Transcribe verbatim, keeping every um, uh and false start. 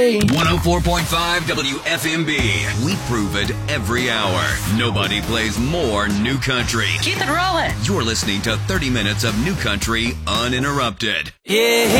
one oh four point five W F M B. We prove it every hour. Nobody plays more new country. Keep it rolling. You're listening to thirty minutes of new country uninterrupted. Yeah.